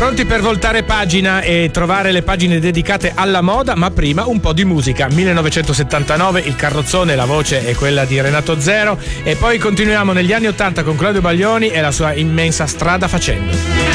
Pronti per voltare pagina e trovare le pagine dedicate alla moda, ma prima un po' di musica. 1979, il carrozzone, la voce è quella di Renato Zero, e poi continuiamo negli anni 80 con Claudio Baglioni e la sua immensa Strada facendo.